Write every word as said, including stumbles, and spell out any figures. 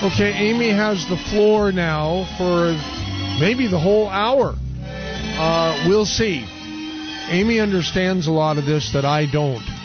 Okay, Amy has the floor now for maybe the whole hour. Uh, we'll see. Amy understands a lot of this that I don't.